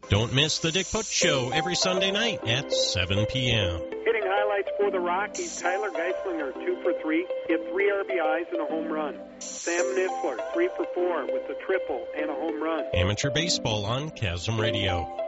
Don't miss the Dick Putz Show every Sunday night at 7 p.m. Hitting highlights for the Rockies, Tyler Geislinger, 2 for 3, hit 3 RBIs and a home run. Sam Niffler, 3 for 4 with a triple and a home run. Amateur baseball on Chasm Radio.